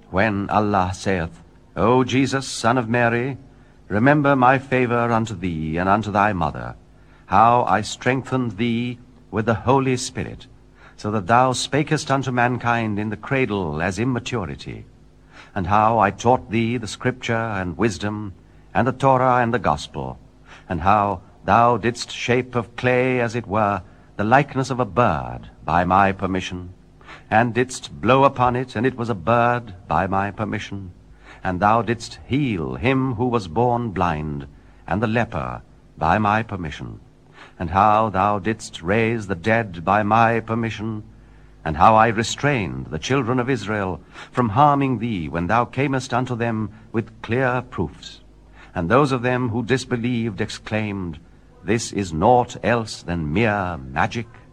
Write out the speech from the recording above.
when Allah saith, O Jesus, son of Mary, remember my favor unto thee and unto thy mother, how I strengthened thee with the Holy Spirit, so that thou spakest unto mankind in the cradle as immaturity, and how I taught thee the Scripture and wisdom, and the Torah and the gospel, and how thou didst shape of clay, as it were, the likeness of a bird by my permission, and didst blow upon it, and it was a bird by my permission, and thou didst heal him who was born blind, and the leper by my permission, and how thou didst raise the dead by my permission, and how I restrained the children of Israel from harming thee when thou camest unto them with clear proofs. And those of them who disbelieved exclaimed, This is naught else than mere magic.